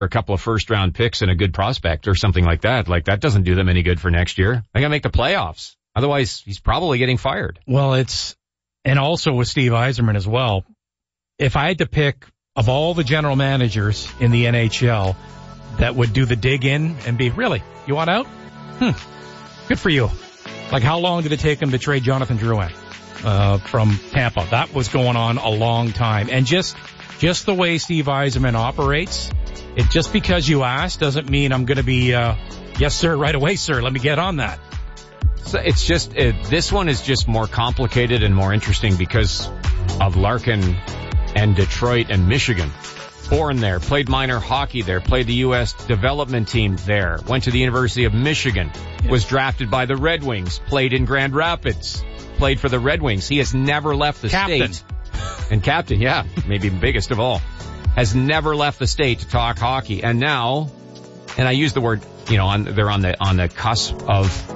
a couple of first-round picks and a good prospect or something like that. Like, that doesn't do them any good for next year. They got to make the playoffs. Otherwise, he's probably getting fired. Well, and also with Steve Yzerman as well, if I had to pick of all the general managers in the NHL that would do the dig in and be, really, you want out? Good for you. Like, how long did it take him to trade Jonathan Drouin from Tampa? That was going on a long time. And just the way Steve Yzerman operates, just because you ask doesn't mean I'm going to be, yes, sir, right away, sir. Let me get on that. So it's just, this one is just more complicated and more interesting because of Larkin and Detroit and Michigan. Born there, played minor hockey there, played the U.S. development team there, went to the University of Michigan, was drafted by the Red Wings, played in Grand Rapids, played for the Red Wings. He has never left the state. And captain, yeah, maybe biggest of all, has never left the state to talk hockey. And now, and I use the word, they're on the cusp of,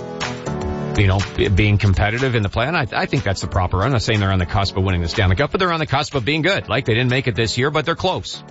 being competitive in the play. And I think that's the proper. I'm not saying they're on the cusp of winning the Stanley Cup, but they're on the cusp of being good. Like, they didn't make it this year, but they're close.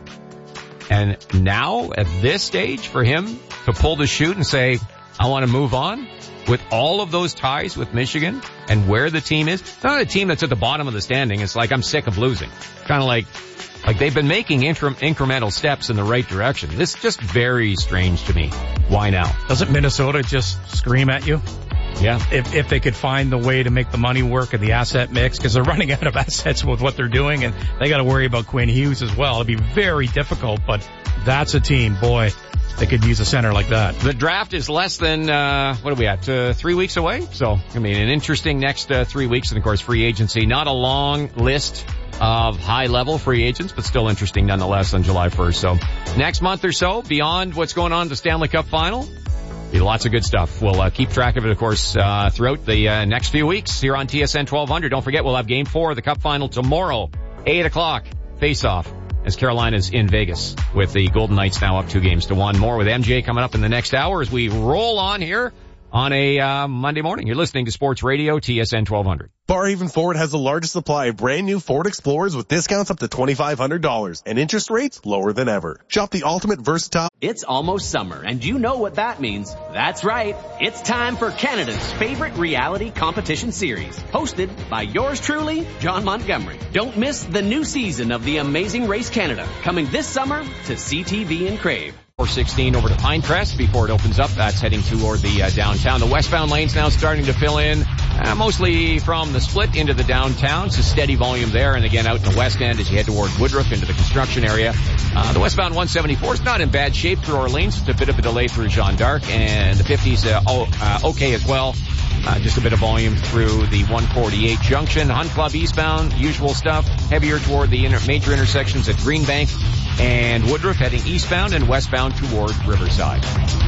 And now, at this stage, for him to pull the chute and say, I want to move on with all of those ties with Michigan and where the team is. It's not a team that's at the bottom of the standing. It's like, I'm sick of losing. Kind of like they've been making incremental steps in the right direction. This is just very strange to me. Why now? Doesn't Minnesota just scream at you? Yeah. If they could find the way to make the money work and the asset mix, because they're running out of assets with what they're doing, and they got to worry about Quinn Hughes as well. It'd be very difficult, but that's a team, boy, they could use a center like that. The draft is less than, what are we at, 3 weeks away? So, an interesting next 3 weeks. And of course, free agency. Not a long list of high-level free agents, but still interesting nonetheless on July 1st. So, next month or so, beyond what's going on at the Stanley Cup Final, be lots of good stuff. We'll keep track of it, of course, throughout the next few weeks here on TSN 1200. Don't forget, we'll have Game 4 of the Cup Final tomorrow, 8 o'clock, face-off, as Carolina's in Vegas with the Golden Knights now up 2-1. More with MJ coming up in the next hour as we roll on here on a Monday morning. You're listening to Sports Radio, TSN 1200. Barhaven Ford has the largest supply of brand new Ford Explorers with discounts up to $2,500 and interest rates lower than ever. Shop the ultimate versatile. It's almost summer, and you know what that means. That's right. It's time for Canada's favorite reality competition series, hosted by yours truly, John Montgomery. Don't miss the new season of The Amazing Race Canada, coming this summer to CTV and Crave. 416 over to Pinecrest before it opens up. That's heading toward the downtown. The westbound lane's now starting to fill in, mostly from the split into the downtown. It's a steady volume there. And again, out in the west end as you head toward Woodruff into the construction area. The westbound 174 is not in bad shape through Orleans. It's a bit of a delay through Jeanne d'Arc. And the 50's okay as well. Just a bit of volume through the 148 junction. Hunt Club eastbound, usual stuff. Heavier toward the major intersections at Greenbank and Woodruff, heading eastbound and westbound toward Riverside.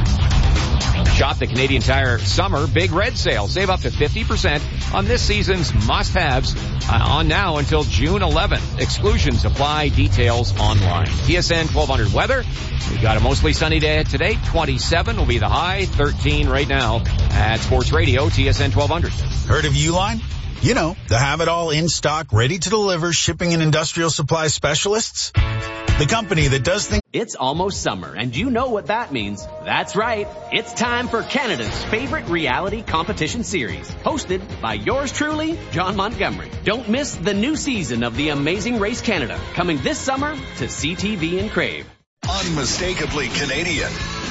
Shop the Canadian Tire Summer Big Red Sale. Save up to 50% on this season's must-haves on now until June 11th. Exclusions apply. Details online. TSN 1200 weather. We've got a mostly sunny day today. 27 will be the high. 13 right now at Sports Radio, TSN 1200. Heard of Uline? You know, the have-it-all in stock, ready to deliver shipping and industrial supply specialists. The company that does things. It's almost summer, and you know what that means. That's right. It's time for Canada's favorite reality competition series, hosted by yours truly, John Montgomery. Don't miss the new season of The Amazing Race Canada, coming this summer to CTV and Crave. Unmistakably Canadian.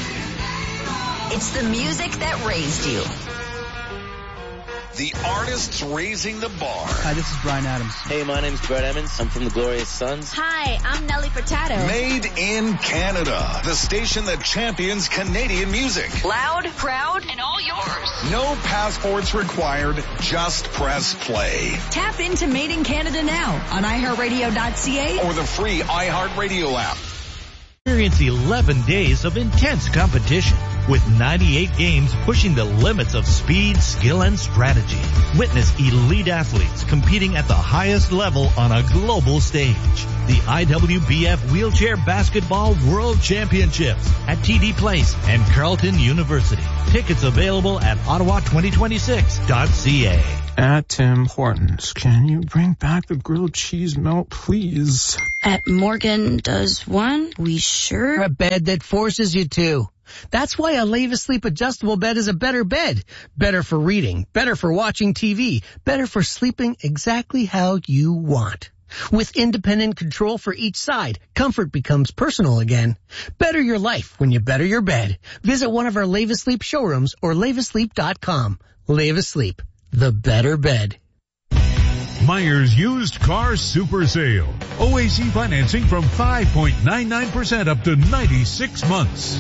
It's the music that raised you. The artists raising the bar. Hi, this is Bryan Adams. Hey, my name's Brett Emmons. I'm from the Glorious Sons. Hi, I'm Nelly Furtado. Made in Canada. The station that champions Canadian music. Loud, proud, and all yours. No passports required. Just press play. Tap into Made in Canada now on iHeartRadio.ca or the free iHeartRadio app. Experience 11 days of intense competition. with 98 games pushing the limits of speed, skill, and strategy. Witness elite athletes competing at the highest level on a global stage. The IWBF Wheelchair Basketball World Championships at TD Place and Carleton University. Tickets available at Ottawa2026.ca. At Tim Hortons, can you bring back the grilled cheese melt, please? At Morgan does one? We sure? A bed that forces you to. That's why a Leva Sleep adjustable bed is a better bed. Better for reading, better for watching TV, better for sleeping exactly how you want. With independent control for each side, comfort becomes personal again. Better your life when you better your bed. Visit one of our Leva Sleep showrooms or levasleep.com. Leva Sleep, the better bed. Myers Used Car Super Sale. OAC financing from 5.99% up to 96 months.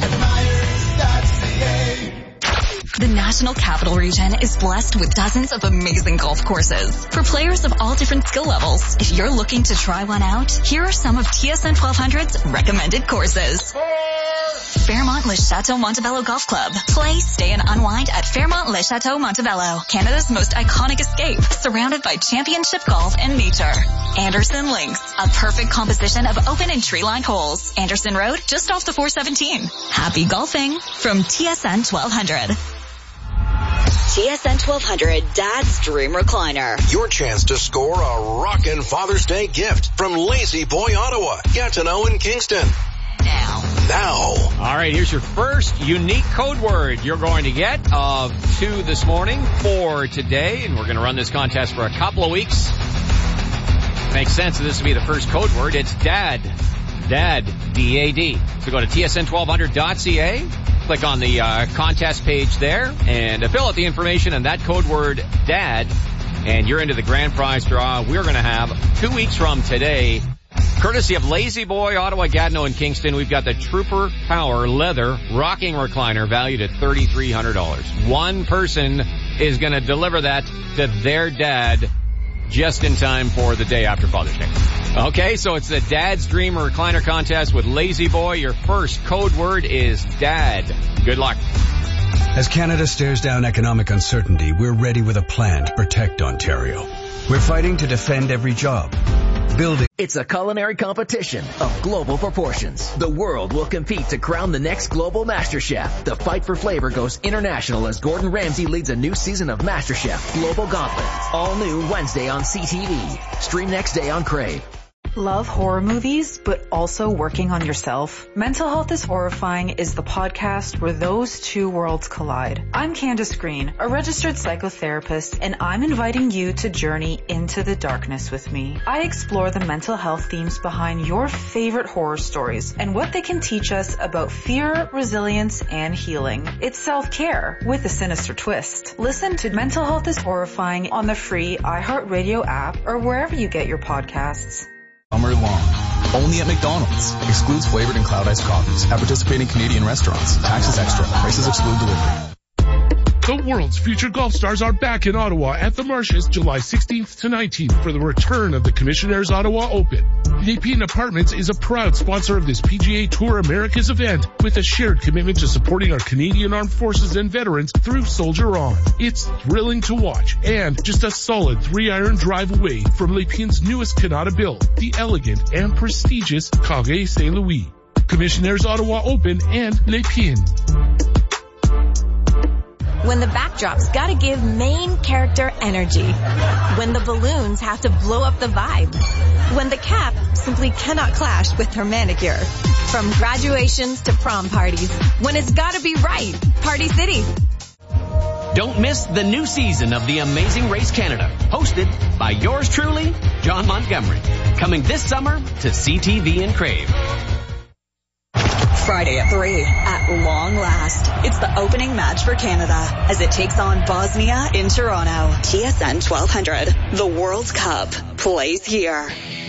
The National Capital Region is blessed with dozens of amazing golf courses for players of all different skill levels. If you're looking to try one out, here are some of TSN 1200's recommended courses. Fairmont Le Chateau Montebello Golf Club. Play, stay, and unwind at Fairmont Le Chateau Montebello, Canada's most iconic escape, surrounded by championship golf and nature. Anderson Links, a perfect composition of open and tree-lined holes. Anderson Road, just off the 417. Happy golfing from TSN 1200. TSN 1200 Dad's Dream Recliner. Your chance to score a rockin' Father's Day gift from Lazy Boy Ottawa, Gatineau, and Kingston. Now. All right, here's your first unique code word you're going to get of 2 this morning for today, and we're going to run this contest for a couple of weeks. Makes sense that this would be the first code word. It's DAD. DAD. D-A-D. So go to tsn1200.ca, click on the contest page there, and fill out the information and that code word DAD, and you're into the grand prize draw we're going to have 2 weeks from today. Courtesy of Lazy Boy, Ottawa, Gatineau, and Kingston, we've got the Trooper Power Leather Rocking Recliner valued at $3,300. One person is going to deliver that to their dad just in time for the day after Father's Day. Okay, so it's the Dad's Dream Recliner Contest with Lazy Boy. Your first code word is Dad. Good luck. As Canada stares down economic uncertainty, we're ready with a plan to protect Ontario. We're fighting to defend every job. Building. It's a culinary competition of global proportions. The world will compete to crown the next global MasterChef. The fight for flavor goes international as Gordon Ramsay leads a new season of MasterChef Global Gauntlet. All new Wednesday on CTV. Stream next day on Crave. Love horror movies, but also working on yourself? Mental Health is Horrifying is the podcast where those two worlds collide. I'm Candace Green, a registered psychotherapist, and I'm inviting you to journey into the darkness with me. I explore the mental health themes behind your favorite horror stories and what they can teach us about fear, resilience, and healing. It's self-care with a sinister twist. Listen to Mental Health is Horrifying on the free iHeartRadio app or wherever you get your podcasts. Summer long. Only at McDonald's. Excludes flavored and cloud iced coffees. At participating Canadian restaurants. Taxes extra. Prices exclude delivery. The world's future golf stars are back in Ottawa at the Marshes July 16th to 19th for the return of the Commissioner's Ottawa Open. Nepean Apartments is a proud sponsor of this PGA Tour Americas event with a shared commitment to supporting our Canadian Armed Forces and veterans through Soldier On. It's thrilling to watch and just a solid 3-iron drive away from Nepean's newest Canada build, the elegant and prestigious Carré St. Louis. Commissioner's Ottawa Open and Nepean. When the backdrop's gotta give main character energy. When the balloons have to blow up the vibe. When the cap simply cannot clash with her manicure. From graduations to prom parties. When it's gotta be right. Party City. Don't miss the new season of The Amazing Race Canada, hosted by yours truly, John Montgomery. Coming this summer to CTV and Crave. Friday at 3, at long last, it's the opening match for Canada as it takes on Bosnia in Toronto. TSN 1200, the World Cup plays here.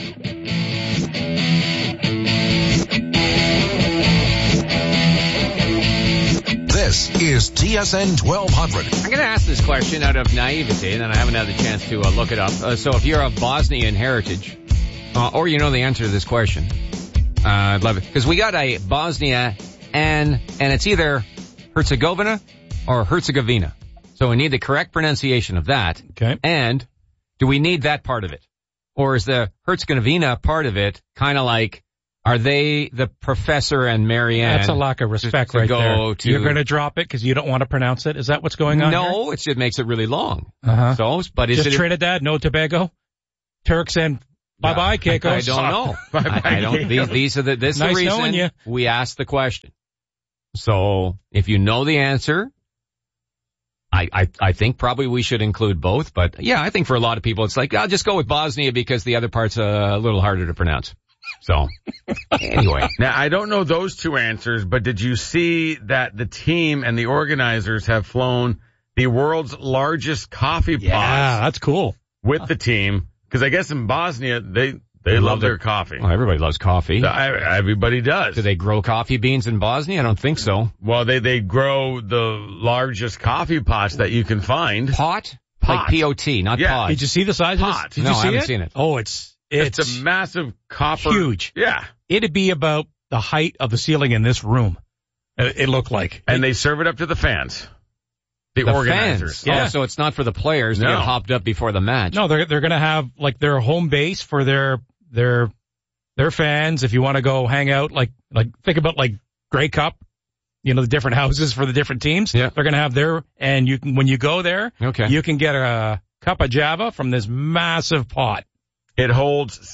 This is TSN 1200. I'm going to ask this question out of naivete, and I haven't had the chance to look it up. So if you're of Bosnian heritage, or you know the answer to this question, I'd love it. Because we got a Bosnia and it's either Herzegovina or Herzegovina? So we need the correct pronunciation of that. Okay. And do we need that part of it? Or is the Herzegovina part of it kind of like, are they the professor and Marianne? That's a lack of respect right there. You're going to drop it because you don't want to pronounce it? Is that what's going on No, here? it makes it really long. Uh-huh. So, but is just it Trinidad, no Tobago? Turks and bye-bye, Caicos. I don't know. I don't. This is the reason we asked the question. So if you know the answer, I think probably we should include both. But yeah, I think for a lot of people, it's like, I'll just go with Bosnia because the other part's a little harder to pronounce. So anyway. Now, I don't know those two answers, but did you see that the team and the organizers have flown the world's largest coffee pots? Yeah, that's cool. With the team. Because I guess in Bosnia, they love their coffee. Well, everybody loves coffee. Everybody does. Do they grow coffee beans in Bosnia? I don't think so. Well, they grow the largest coffee pots that you can find. Pot? Like P-O-T, not pod. Did you see the size of it? Did you see I haven't seen it. Oh, it's a massive copper. Huge. Yeah. It'd be about the height of the ceiling in this room. It looked like. And they serve it up to the fans. The organizers. Fans. Yeah. Oh, so it's not for the players to get hopped up before the match. No, they're going to have like their home base for their fans. If you want to go hang out, like think about like Grey Cup, the different houses for the different teams. Yeah. They're going to have and you can, when you go there, you can get a cup of Java from this massive pot. It holds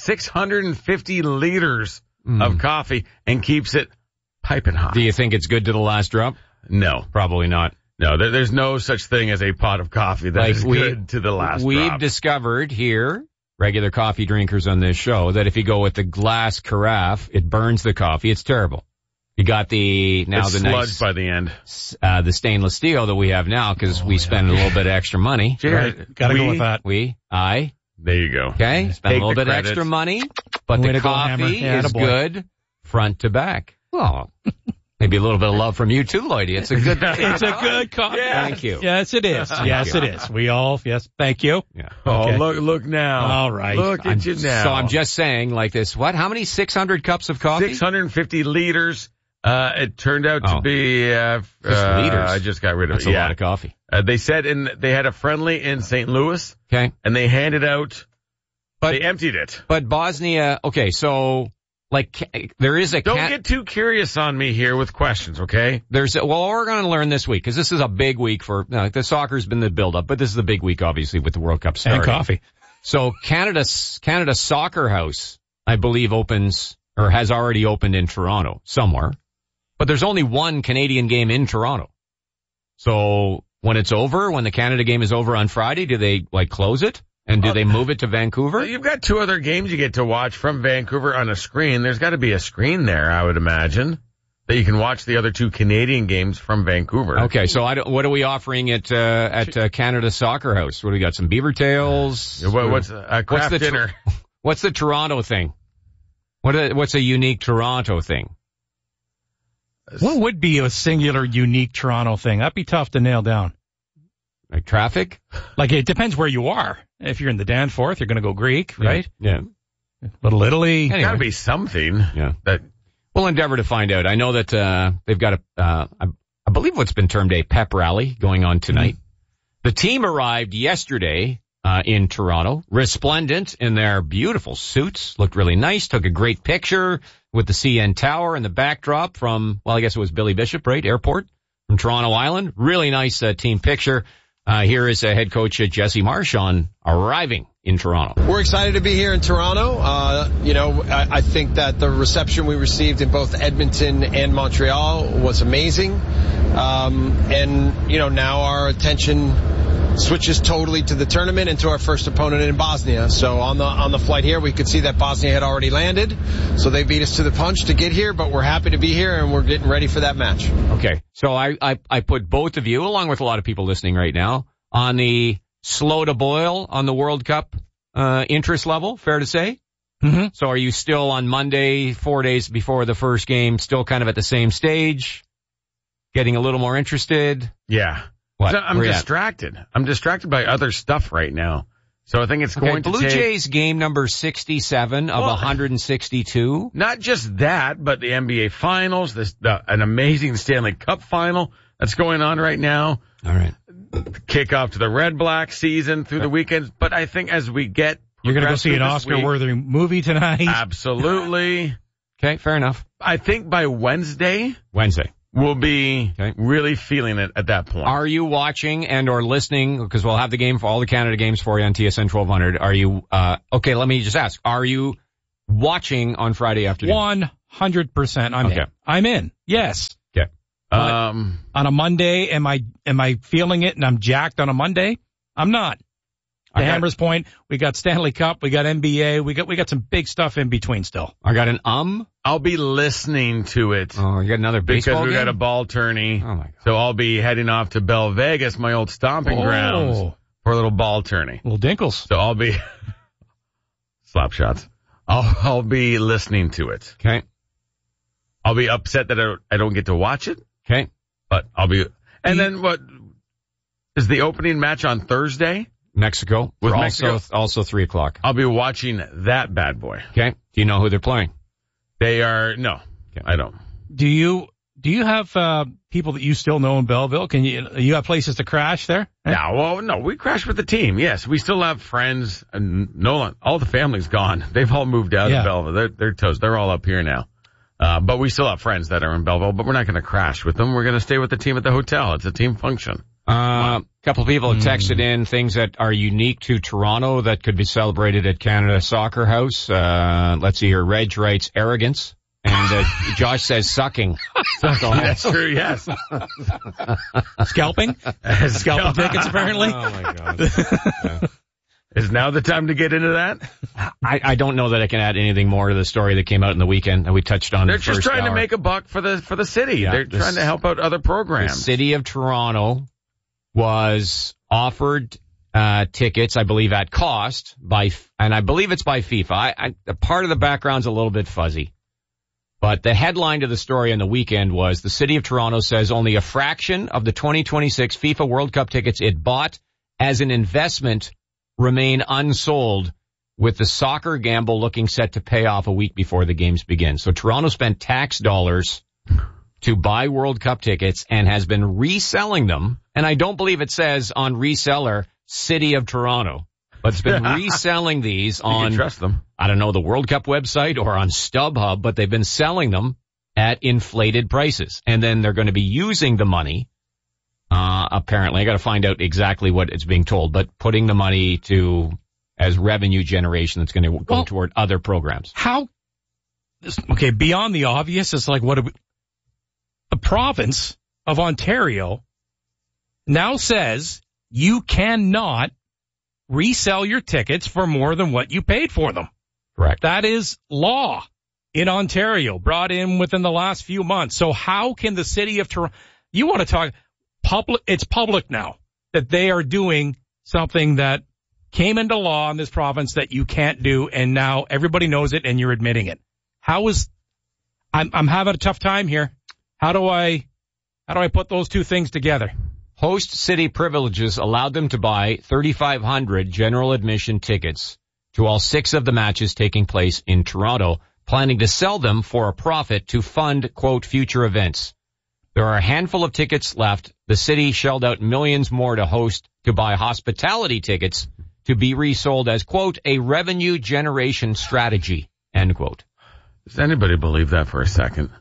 650 liters of coffee and keeps it piping hot. Do you think it's good to the last drop? No. Probably not. No, there's no such thing as a pot of coffee that is good to the last drop. We've discovered here, regular coffee drinkers on this show, that if you go with the glass carafe, it burns the coffee. It's terrible. You got the sludge by the end. The stainless steel that we have now because we spend a little bit of extra money. Right. Gotta go with that. There you go. Okay, spend a little bit extra money, but the coffee is good front to back. Well, maybe a little bit of love from you too, Lloydie. It's a good coffee. Yeah. Thank you. Yes, it is. Yes, it is. Thank you. Yeah. Okay. Oh, look now. All right. Look at you now. So I'm just saying like this. What? How many 600 cups of coffee? 650 liters. It turned out to be, liters. I just got rid of it. That's a lot of coffee. They said they had a friendly in St. Louis. Okay. And they handed out, they emptied it. But Bosnia, okay, so, there is a... Don't get too curious on me here with questions, okay? We're going to learn this week, because this is a big week for, the soccer's been the build-up, but this is the big week, obviously, with the World Cup starting. And coffee. So Canada Soccer House, I believe, opens, or has already opened in Toronto, somewhere. But there's only one Canadian game in Toronto. So when it's over, when the Canada game is over on Friday, do they close it? And do they move it to Vancouver? You've got two other games you get to watch from Vancouver on a screen. There's got to be a screen there, I would imagine, that you can watch the other two Canadian games from Vancouver. Okay, so what are we offering at Canada Soccer House? What do we got? Some beaver tails? What's a craft dinner? What's the Toronto thing? What's a unique Toronto thing? What would be a singular, unique Toronto thing? That'd be tough to nail down. Like traffic? It depends where you are. If you're in the Danforth, you're going to go Greek, right? Yeah. Little Italy. Anyway. Got to be something. Yeah. We'll endeavor to find out. I know that they've got I believe what's been termed a pep rally going on tonight. Mm-hmm. The team arrived yesterday in Toronto, resplendent in their beautiful suits, looked really nice, took a great picture with the CN Tower and the backdrop from, I guess it was Billy Bishop, right? Airport from Toronto Island. Really nice team picture. Here is head coach Jesse Marsh on arriving in Toronto. We're excited to be here in Toronto. I think that the reception we received in both Edmonton and Montreal was amazing. Now our attention switches totally to the tournament and to our first opponent in Bosnia. So on the flight here, we could see that Bosnia had already landed. So they beat us to the punch to get here, but we're happy to be here and we're getting ready for that match. Okay. So I put both of you, along with a lot of people listening right now, on the slow to boil on the World Cup interest level, fair to say? Mm-hmm. So are you still on Monday, 4 days before the first game, still kind of at the same stage? Getting a little more interested? Yeah. What? So I'm distracted. I'm distracted by other stuff right now. So I think it's going to Blue Jays game number 67 of 162. Not just that, but the NBA Finals, an amazing Stanley Cup final, that's going on right now. All right. Kickoff to the Red-Black season through the weekends. But I think as we get... You're going to go see an Oscar-worthy movie tonight? Absolutely. Okay, fair enough. I think by Wednesday, we'll be really feeling it at that point. Are you watching and or listening? Because we'll have the game for all the Canada games for you on TSN 1200. Are you, okay, let me just ask. Are you watching on Friday afternoon? 100%. I'm in. Yes. Okay. On a Monday, am I feeling it and I'm jacked on a Monday? I'm not. To Hammer's point, we got Stanley Cup, we got NBA, we got some big stuff in between still. I got an I'll be listening to it. Oh, you got another baseball because we game? got a ball tourney. Oh my God. So I'll be heading off to Bell Vegas, my old stomping grounds, for a little ball tourney. Little dinkles. So I'll be slap shots. I'll be listening to it. Okay. I'll be upset that I don't get to watch it. Okay. But I'll be, and then what is the opening match on Thursday? Mexico. With also 3:00. I'll be watching that bad boy. Okay. Do you know who they're playing? They are, no, I don't. Do you have, people that you still know in Belleville? You have places to crash there? No, we crash with the team. Yes. We still have friends and all the family's gone. They've all moved out of Belleville. They're toast. They're all up here now. But we still have friends that are in Belleville, but we're not going to crash with them. We're going to stay with the team at the hotel. It's a team function. A couple of people have texted in things that are unique to Toronto that could be celebrated at Canada Soccer House. Let's see here. Reg writes arrogance. And Josh says sucking. That's true, yes. Scalping? Scalping tickets, apparently. Oh, my God. Is now the time to get into that? I don't know that I can add anything more to the story that came out in the weekend that we touched on. They're just trying to make a buck for the city. Yeah, they're trying to help out other programs. The city of Toronto was offered tickets, I believe, at cost and I believe it's by FIFA. Part of the background's a little bit fuzzy. But the headline to the story on the weekend was the city of Toronto says only a fraction of the 2026 FIFA World Cup tickets it bought as an investment remain unsold, with the soccer gamble looking set to pay off a week before the games begin. So Toronto spent tax dollars to buy World Cup tickets and has been reselling them. And I don't believe it says on reseller City of Toronto, but it's been reselling these on, you can trust them. I don't know, the World Cup website or on StubHub, but they've been selling them at inflated prices. And then they're going to be using the money, apparently. I got to find out exactly what it's being told, but putting the money as revenue generation that's going to go toward other programs. Okay, beyond the obvious, it's like the province of Ontario now says you cannot resell your tickets for more than what you paid for them. Correct. That is law in Ontario, brought in within the last few months. So how can the city of Toronto, you want to talk public, it's public now that they are doing something that came into law in this province that you can't do, and now everybody knows it and you're admitting it. I'm having a tough time here. How do I put those two things together? Host city privileges allowed them to buy 3,500 general admission tickets to all 6 of the matches taking place in Toronto, planning to sell them for a profit to fund, quote, future events. There are a handful of tickets left. The city shelled out millions more to buy hospitality tickets to be resold as, quote, a revenue generation strategy, end quote. Does anybody believe that for a second?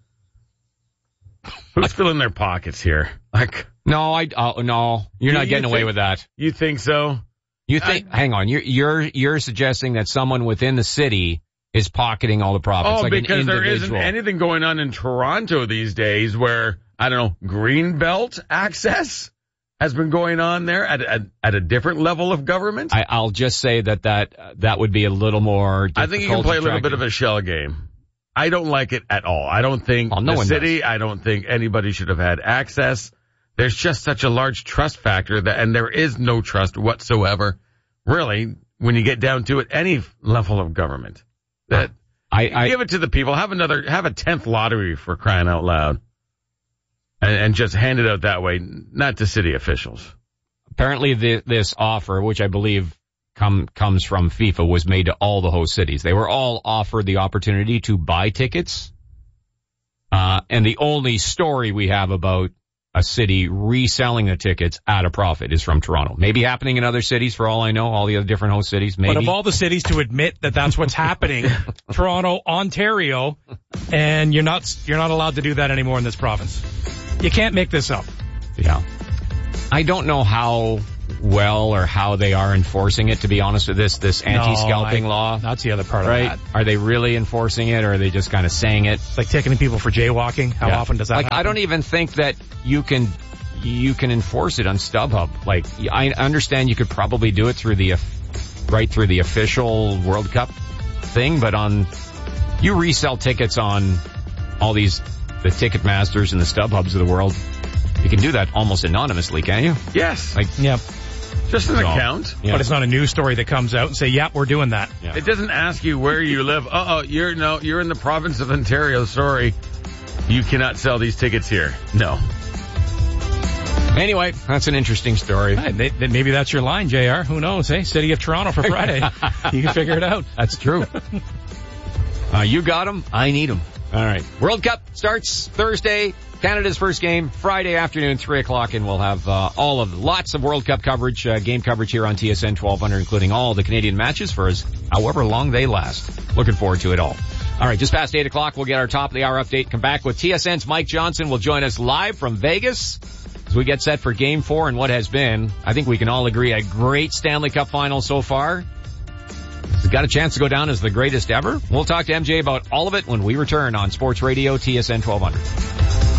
Who's filling their pockets here? No, no, you're not getting away with that. You think so? You think? Hang on, you're suggesting that someone within the city is pocketing all the profits? Because there isn't anything going on in Toronto these days where, I don't know, Greenbelt access has been going on there at a different level of government. I'll just say that would be a little more difficult. I think you can play a little bit of a shell game. I don't like it at all. I don't think the city, I don't think anybody should have had access. There's just such a large trust factor and there is no trust whatsoever, really, when you get down to it, any level of government. That I give it to the people. Have a 10th lottery, for crying out loud, and just hand it out that way, not to city officials. Apparently, this offer, which I believe comes from FIFA, was made to all the host cities. They were all offered the opportunity to buy tickets. And the only story we have about a city reselling the tickets at a profit is from Toronto. Maybe happening in other cities for all I know, all the other different host cities. Maybe. But of all the cities to admit that that's what's happening, Toronto, Ontario, and you're not allowed to do that anymore in this province. You can't make this up. Yeah. I don't know how well or how they are enforcing it, to be honest with this anti-scalping law. That's the other part right? of that. Are they really enforcing it, or are they just kind of saying it? It's like ticketing people for jaywalking. How often does that happen? I don't even think that you can enforce it on StubHub. Like, I understand you could probably do it through the official World Cup thing, but you resell tickets on all the Ticketmasters and the StubHubs of the world. You can do that almost anonymously, can't you? Yes. Yeah. Just an account. Yeah. But it's not a news story that comes out and say, yep, we're doing that. Yeah. It doesn't ask you where you live. You're in the province of Ontario. Sorry. You cannot sell these tickets here. No. Anyway, that's an interesting story. Right, maybe that's your line, JR. Who knows, eh? City of Toronto for Friday. You can figure it out. That's true. You got them. I need them. All right. World Cup starts Thursday. Canada's first game, Friday afternoon, 3 o'clock, and we'll have lots of World Cup coverage, game coverage here on TSN 1200, including all the Canadian matches for however long they last. Looking forward to it all. All right, just past 8 o'clock, we'll get our top of the hour update. Come back with TSN's Mike Johnson will join us live from Vegas as we get set for Game 4 and what has been, I think we can all agree, a great Stanley Cup final so far. It's got a chance to go down as the greatest ever. We'll talk to MJ about all of it when we return on Sports Radio TSN 1200.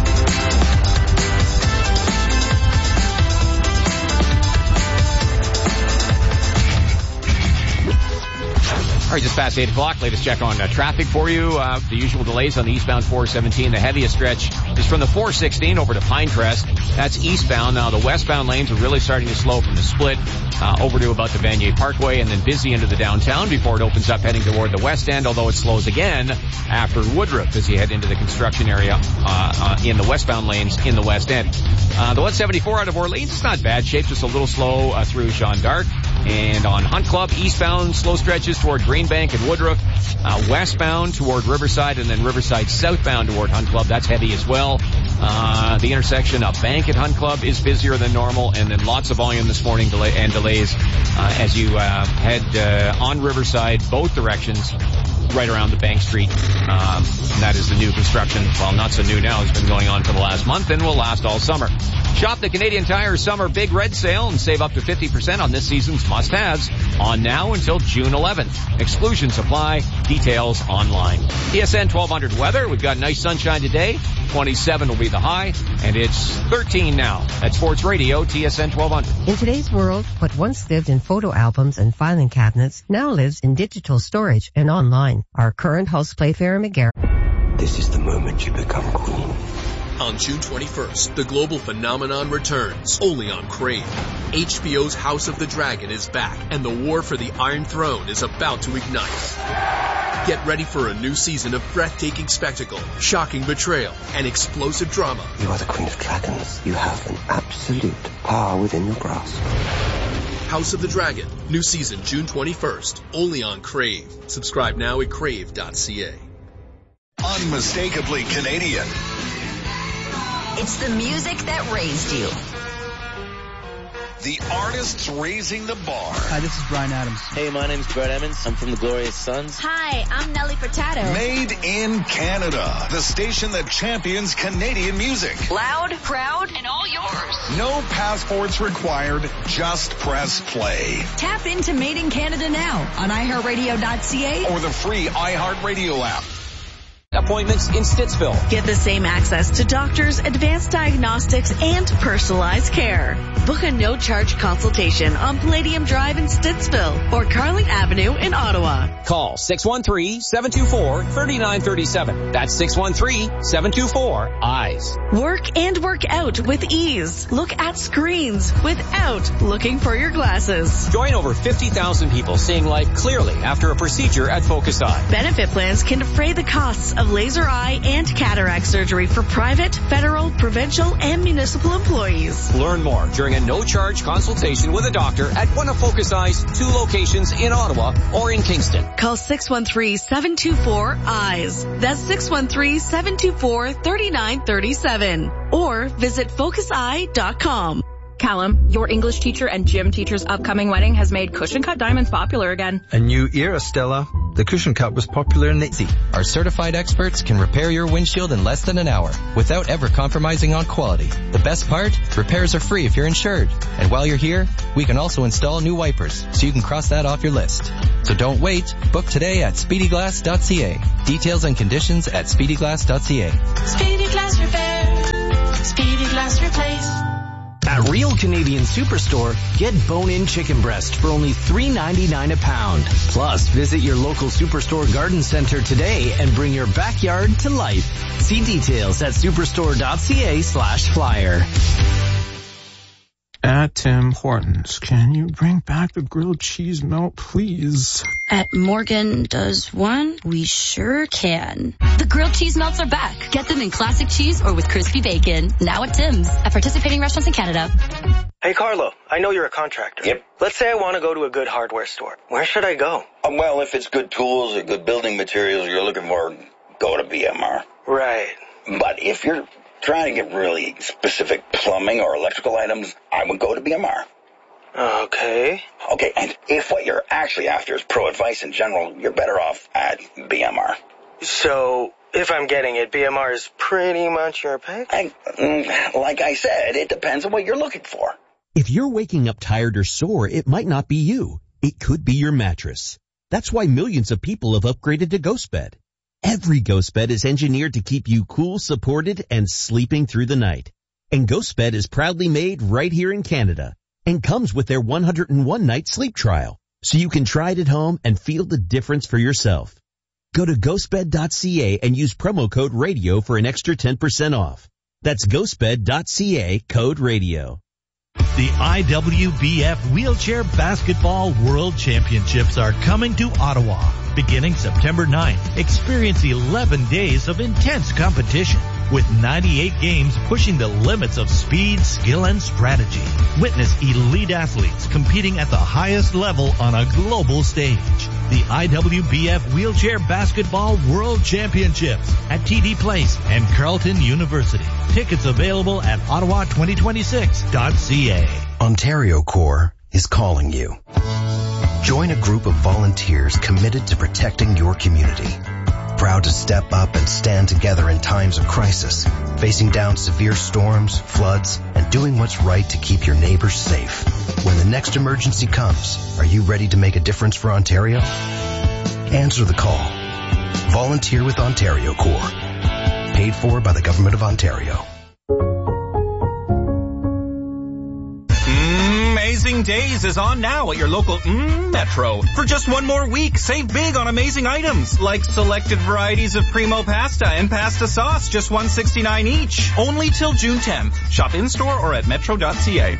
All right, just past 8 o'clock. Latest check on traffic for you. The usual delays on the eastbound 417. The heaviest stretch is from the 416 over to Pinecrest. That's eastbound. Now, the westbound lanes are really starting to slow from the split over to about the Vanier Parkway and then busy into the downtown before it opens up heading toward the west end, although it slows again after Woodruff as you head into the construction area in the westbound lanes in the west end. The 174 out of Orleans is not bad shape, just a little slow through Jeanne d'Arc. And on Hunt Club, eastbound slow stretches toward Greenbank and Woodruff, westbound toward Riverside, and then Riverside southbound toward Hunt Club. That's heavy as well. The intersection of Bank at Hunt Club is busier than normal, and then lots of volume this morning delays as you head on Riverside, both directions, right around the Bank Street. That is the new construction. Well, not so new now. It's been going on for the last month and will last all summer. Shop the Canadian Tire Summer Big Red Sale and save up to 50% on this season's must-haves on now until June 11th. Exclusions apply. Details online. TSN 1200 weather. We've got nice sunshine today. 27 will be the high, and it's 13 now. At Sports Radio, TSN 1200. In today's world, what once lived in photo albums and filing cabinets now lives in digital storage and online. Our current host, Playfair & McGarrett. This is the moment you become queen. On June 21st, the global phenomenon returns, only on Crave. HBO's House of the Dragon is back, and the war for the Iron Throne is about to ignite. Get ready for a new season of breathtaking spectacle, shocking betrayal, and explosive drama. You are the Queen of Dragons. You have an absolute power within your grasp. House of the Dragon, new season June 21st, only on Crave. Subscribe now at crave.ca. Unmistakably Canadian. It's the music that raised you. The artists raising the bar. Hi, this is Bryan Adams. Hey, my name's Brett Emmons. I'm from the Glorious Sons. Hi, I'm Nelly Furtado. Made in Canada. The station that champions Canadian music. Loud, proud, and all yours. No passports required. Just press play. Tap into Made in Canada now on iHeartRadio.ca or the free iHeartRadio app. Appointments in Stittsville. Get the same access to doctors, advanced diagnostics, and personalized care. Book a no-charge consultation on Palladium Drive in Stittsville or Carling Avenue in Ottawa. Call 613-724-3937. That's 613-724-EYES. Work and work out with ease. Look at screens without looking for your glasses. Join over 50,000 people seeing life clearly after a procedure at Focus Eye. Benefit plans can defray the costs of laser eye and cataract surgery for private, federal, provincial, and municipal employees. Learn more during a no-charge consultation with a doctor at one of Focus Eye's 2 locations in Ottawa or in Kingston. Call 613-724-EYES. That's 613-724-3937. Or visit FocusEye.com. Callum, your English teacher and gym teacher's upcoming wedding has made cushion cut diamonds popular again. A new era, Stella. The cushion cut was popular in Itsy. Our certified experts can repair your windshield in less than an hour without ever compromising on quality. The best part? Repairs are free if you're insured. And while you're here, we can also install new wipers so you can cross that off your list. So don't wait. Book today at speedyglass.ca. Details and conditions at speedyglass.ca. Speedy Glass Repair. Speedy Glass Replace. At Real Canadian Superstore, get bone-in chicken breast for only $3.99 a pound. Plus, visit your local Superstore garden center today and bring your backyard to life. See details at superstore.ca/flyer. At Tim Hortons, can you bring back the grilled cheese melt, please? At Morgan Does One, we sure can. The grilled cheese melts are back. Get them in classic cheese or with crispy bacon. Now at Tim's, at participating restaurants in Canada. Hey, Carlo, I know you're a contractor. Yep. Let's say I want to go to a good hardware store. Where should I go? Well, if it's good tools or good building materials you're looking for, go to BMR. Right. But if you're trying to get really specific plumbing or electrical items, I would go to BMR. Okay. Okay, and if what you're actually after is pro advice in general, you're better off at BMR. So, if I'm getting it, BMR is pretty much your pick? Like I said, it depends on what you're looking for. If you're waking up tired or sore, it might not be you. It could be your mattress. That's why millions of people have upgraded to GhostBed. Every GhostBed is engineered to keep you cool, supported, and sleeping through the night. And GhostBed is proudly made right here in Canada and comes with their 101-night sleep trial, so you can try it at home and feel the difference for yourself. Go to ghostbed.ca and use promo code RADIO for an extra 10% off. That's ghostbed.ca, code RADIO. The IWBF Wheelchair Basketball World Championships are coming to Ottawa. Beginning September 9th, experience 11 days of intense competition with 98 games pushing the limits of speed, skill, and strategy. Witness elite athletes competing at the highest level on a global stage. The IWBF Wheelchair Basketball World Championships at TD Place and Carleton University. Tickets available at ottawa2026.ca. Ontario Corps is calling you. Join a group of volunteers committed to protecting your community. Proud to step up and stand together in times of crisis, facing down severe storms, floods, and doing what's right to keep your neighbors safe. When the next emergency comes, are you ready to make a difference for Ontario? Answer the call. Volunteer with Ontario Corps. Paid for by the Government of Ontario. Amazing Days is on now at your local Metro. For just one more week, save big on amazing items like selected varieties of Primo pasta and pasta sauce, just $1.69 each. Only till June 10th. Shop in-store or at metro.ca.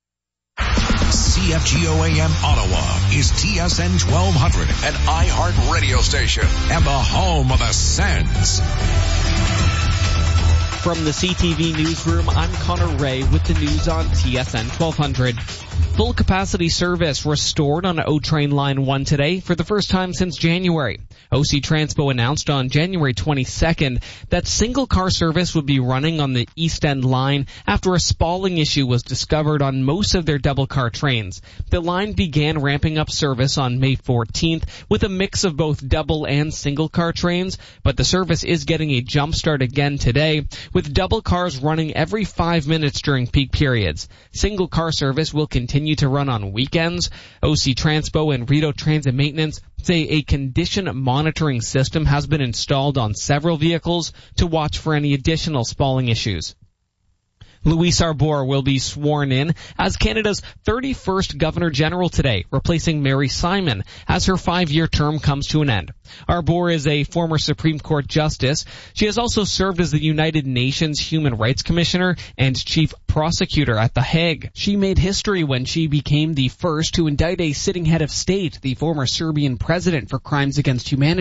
CFGO AM Ottawa is TSN 1200, an iHeart radio station and the home of the Sens. From the CTV newsroom, I'm Connor Ray with the news on TSN 1200. Full capacity service restored on O-Train Line 1 today for the first time since January. OC Transpo announced on January 22nd that single-car service would be running on the East End line after a spalling issue was discovered on most of their double-car trains. The line began ramping up service on May 14th with a mix of both double and single-car trains, but the service is getting a jump start again today, with double cars running every 5 minutes during peak periods. Single-car service will continue to run on weekends. OC Transpo and Rideau Transit Maintenance say a condition monitoring system has been installed on several vehicles to watch for any additional spalling issues. Louise Arbour will be sworn in as Canada's 31st Governor-General today, replacing Mary Simon as her 5-year term comes to an end. Arbour is a former Supreme Court Justice. She has also served as the United Nations Human Rights Commissioner and Chief Prosecutor at The Hague. She made history when she became the first to indict a sitting head of state, the former Serbian president, for crimes against humanity.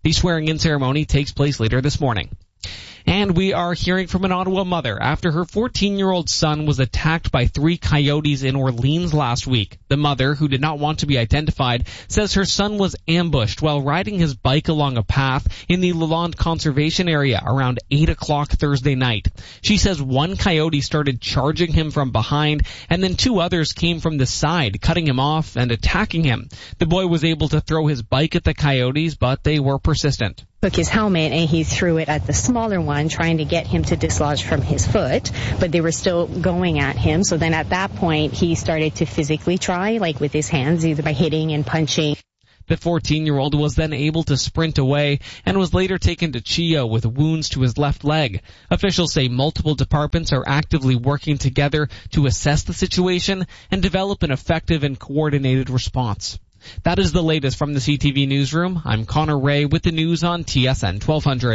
The swearing-in ceremony takes place later this morning. And we are hearing from an Ottawa mother after her 14-year-old son was attacked by 3 coyotes in Orleans last week. The mother, who did not want to be identified, says her son was ambushed while riding his bike along a path in the Lalonde Conservation Area around 8 o'clock Thursday night. She says 1 coyote started charging him from behind, and then 2 others came from the side, cutting him off and attacking him. The boy was able to throw his bike at the coyotes, but they were persistent. Took his helmet and he threw it at the smaller one, trying to get him to dislodge from his foot, but they were still going at him. So then at that point, he started to physically try, like with his hands, either by hitting and punching. The 14-year-old was then able to sprint away and was later taken to CHEO with wounds to his left leg. Officials say multiple departments are actively working together to assess the situation and develop an effective and coordinated response. That is the latest from the CTV Newsroom. I'm Connor Ray with the news on TSN 1200.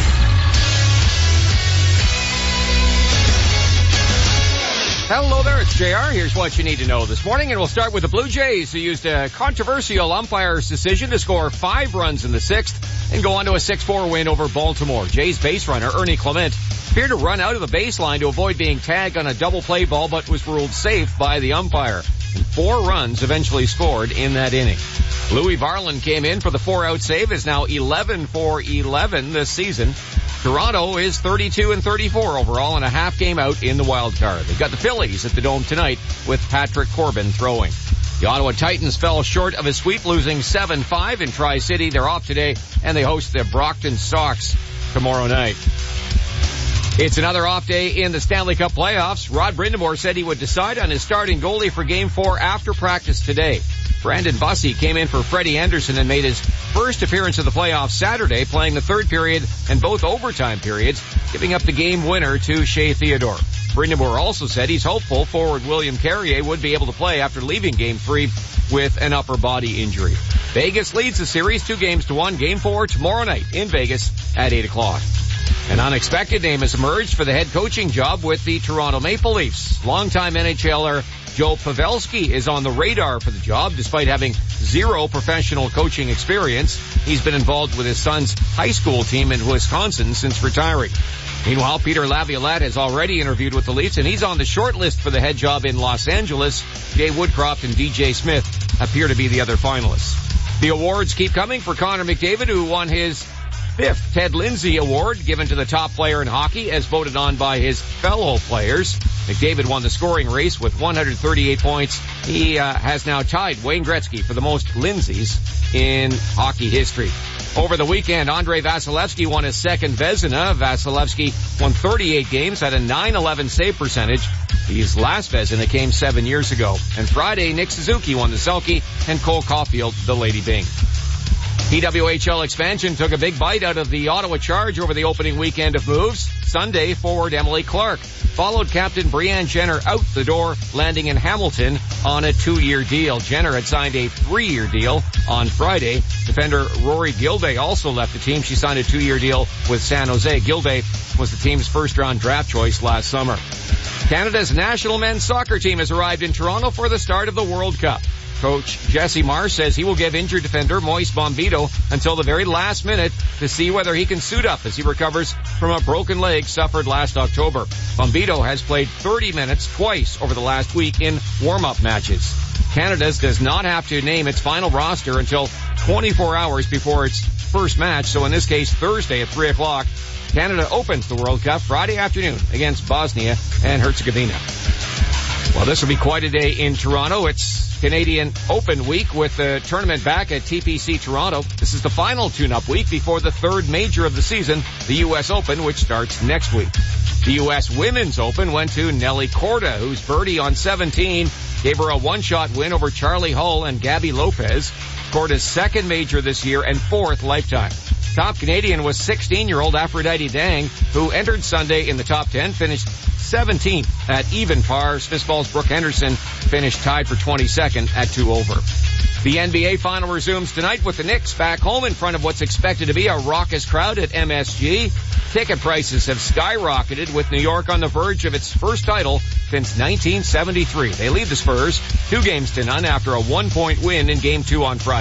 Hello there, it's JR. Here's what you need to know this morning, and we'll start with the Blue Jays, who used a controversial umpire's decision to score 5 runs in the 6th and go on to a 6-4 win over Baltimore. Jays base runner Ernie Clement appeared to run out of the baseline to avoid being tagged on a double play ball, but was ruled safe by the umpire. And 4 runs eventually scored in that inning. Louis Varland came in for the 4-out save, is now 11 for 11 this season. Toronto is 32-34 overall and a half game out in the wild card. They've got the Phillies at the Dome tonight with Patrick Corbin throwing. The Ottawa Titans fell short of a sweep, losing 7-5 in Tri-City. They're off today, and they host the Brockton Sox tomorrow night. It's another off day in the Stanley Cup playoffs. Rod Brind'Amour said he would decide on his starting goalie for Game 4 after practice today. Brandon Bussey came in for Freddie Anderson and made his first appearance of the playoffs Saturday, playing the third period and both overtime periods, giving up the game winner to Shea Theodore. Brind'Amour also said he's hopeful forward William Carrier would be able to play after leaving Game 3 with an upper body injury. Vegas leads the series 2-1. Game 4 tomorrow night in Vegas at 8 o'clock. An unexpected name has emerged for the head coaching job with the Toronto Maple Leafs. Longtime NHLer Joe Pavelski is on the radar for the job despite having 0 professional coaching experience. He's been involved with his son's high school team in Wisconsin since retiring. Meanwhile, Peter Laviolette has already interviewed with the Leafs, and he's on the short list for the head job in Los Angeles. Jay Woodcroft and DJ Smith appear to be the other finalists. The awards keep coming for Connor McDavid, who won his 5th Ted Lindsay Award, given to the top player in hockey as voted on by his fellow players. McDavid won the scoring race with 138 points. He has now tied Wayne Gretzky for the most Lindsays in hockey history. Over the weekend, Andrei Vasilevsky won his 2nd Vezina. Vasilevsky won 38 games, had a .911 save percentage. His last Vezina came 7 years ago. And Friday, Nick Suzuki won the Selke and Cole Caulfield the Lady Byng. PWHL expansion took a big bite out of the Ottawa Charge over the opening weekend of moves. Sunday, forward Emily Clark followed captain Brianne Jenner out the door, landing in Hamilton on a 2-year deal. Jenner had signed a 3-year deal on Friday. Defender Rory Gilday also left the team. She signed a 2-year deal with San Jose. Gilday was the team's first-round draft choice last summer. Canada's national men's soccer team has arrived in Toronto for the start of the World Cup. Coach Jesse Marr says he will give injured defender Moise Bombito until the very last minute to see whether he can suit up as he recovers from a broken leg suffered last October. Bombito has played 30 minutes twice over the last week in warm-up matches. Canada does not have to name its final roster until 24 hours before its first match, so in this case Thursday at 3 o'clock. Canada opens the World Cup Friday afternoon against Bosnia and Herzegovina. Well, this will be quite a day in Toronto. It's Canadian Open week with the tournament back at TPC Toronto. This is the final tune-up week before the 3rd major of the season, the U.S. Open, which starts next week. The U.S. Women's Open went to Nelly Korda, whose birdie on 17 gave her a one-shot win over Charlie Hull and Gabby Lopez. Korda's 2nd major this year and 4th lifetime. Top Canadian was 16-year-old Aphrodite Dang, who entered Sunday in the top 10, finished 17th at even par. Smithball's Brooke Henderson finished tied for 22nd at 2 over. The NBA final resumes tonight with the Knicks back home in front of what's expected to be a raucous crowd at MSG. Ticket prices have skyrocketed with New York on the verge of its first title since 1973. They lead the Spurs 2-0 after a 1-point win in Game 2 on Friday.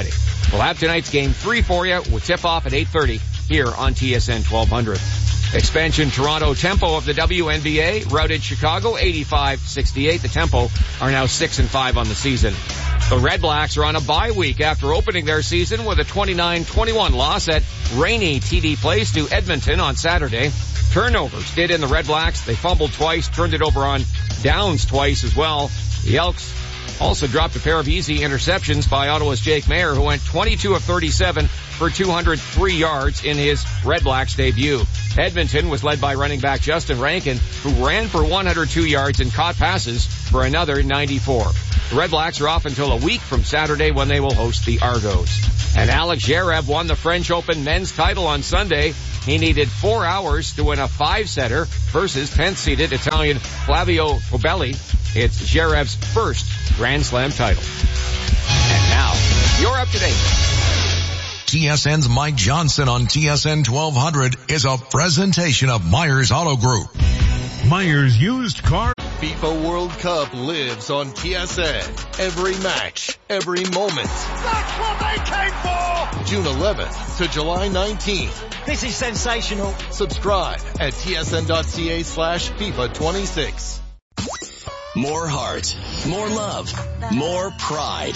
We'll have tonight's game 3 for you. We'll tip off at 8:30 here on TSN 1200. Expansion Toronto Tempo of the WNBA routed Chicago 85-68. The Tempo are now 6-5 on the season. The Red Blacks are on a bye week after opening their season with a 29-21 loss at rainy TD Place to Edmonton on Saturday. Turnovers did in the Red Blacks. They fumbled twice, turned it over on downs twice as well. The Elks also dropped a pair of easy interceptions by Ottawa's Jake Mayer, who went 22 of 37 for 203 yards in his Red Blacks debut. Edmonton was led by running back Justin Rankin, who ran for 102 yards and caught passes for another 94. The Red Blacks are off until a week from Saturday when they will host the Argos. And Alex Zverev won the French Open men's title on Sunday. He needed 4 hours to win a 5-setter versus 10th-seeded Italian Flavio Cobolli. It's Zverev's first Grand Slam title. And now, you're up to date. TSN's Mike Johnson on TSN 1200 is a presentation of Myers Auto Group. Myers Used Car. FIFA World Cup lives on TSN. Every match, every moment. That's what they came for! June 11th to July 19th. This is sensational. Subscribe at tsn.ca/FIFA 26. More heart, more love, more pride.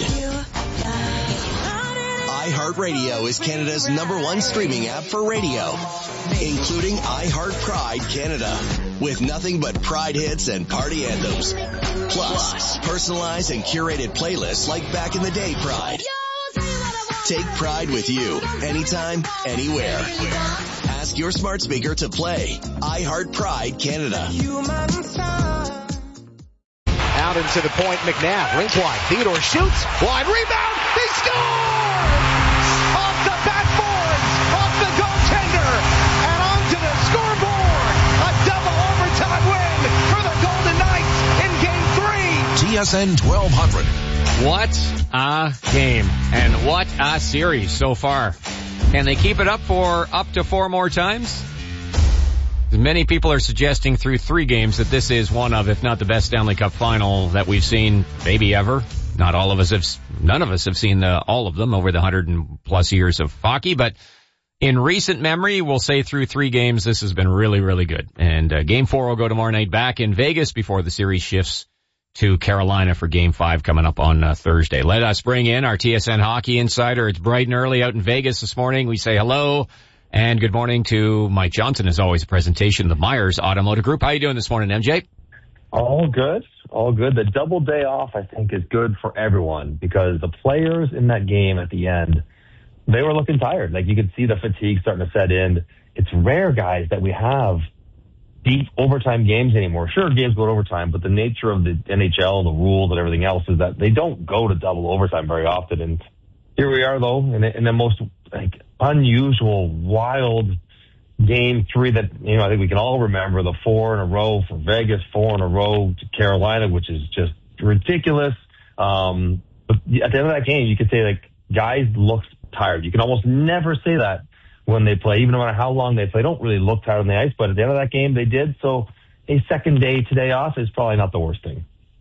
iHeartRadio is Canada's #1 streaming app for radio, including iHeart Pride Canada, with nothing but Pride hits and party anthems. Plus, personalized and curated playlists like Back in the Day Pride. Take Pride with you, anytime, anywhere. Ask your smart speaker to play iHeart Pride Canada. Out into the point, McNabb, rings wide, Theodore shoots, wide rebound, they score! Off the backboards, off the goaltender, and onto the scoreboard! A double overtime win for the Golden Knights in Game 3! TSN 1200. What a game, and what a series so far. Can they keep it up for up to 4 more times? Many people are suggesting through 3 games that this is one of, if not the best Stanley Cup final that we've seen maybe ever. None of us have seen all of them over the 100+ years of hockey, but in recent memory, we'll say through 3 games, this has been really, really good. And Game 4 will go tomorrow night back in Vegas before the series shifts to Carolina for Game 5 coming up on Thursday. Let us bring in our TSN hockey insider. It's bright and early out in Vegas this morning. We say hello. And good morning to Mike Johnson, as always, a presentation of the Myers Automotive Group. How you doing this morning, MJ? All good. All good. The double day off, I think, is good for everyone because the players in that game at the end, they were looking tired. Like, you could see the fatigue starting to set in. It's rare, guys, that we have deep overtime games anymore. Sure, games go to overtime, but the nature of the NHL, the rules and everything else is that they don't go to double overtime very often. And here we are, though, in the most unusual, wild Game 3 that, I think we can all remember, the 4 in a row for Vegas, 4 in a row to Carolina, which is just ridiculous. But at the end of that game, you could say, guys look tired. You can almost never say that when they play, even no matter how long they play. They don't really look tired on the ice, but at the end of that game, they did. So a second day today off is probably not the worst thing.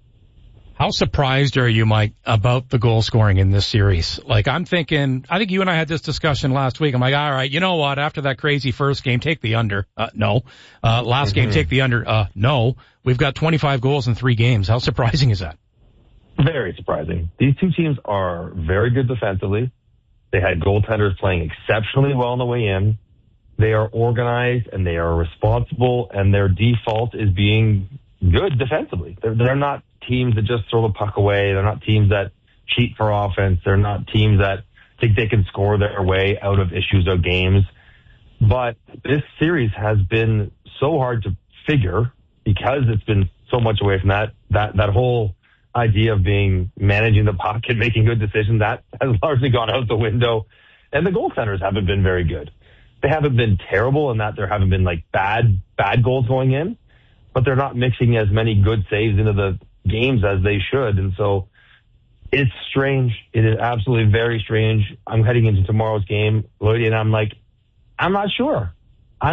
How surprised are you, Mike, about the goal scoring in this series? I'm thinking, I think you and I had this discussion last week. I'm like, all right, you know what? After that crazy first game, take the under. No. Last game, take the under. No. We've got 25 goals in 3 games. How surprising is that? Very surprising. These two teams are very good defensively. They had goaltenders playing exceptionally well on the way in. They are organized and they are responsible, and their default is being good defensively. They're not teams that just throw the puck away. They're not teams that cheat for offense. They're not teams that think they can score their way out of issues or games. But this series has been so hard to figure because it's been so much away from that whole idea of managing the puck and making good decisions. That has largely gone out the window. And the goaltenders haven't been very good. They haven't been terrible in that there haven't been bad goals going in, but they're not mixing as many good saves into the games as they should. And so it's strange. It is absolutely very strange. I'm heading into tomorrow's game, Lloydie, and I'm not sure. We're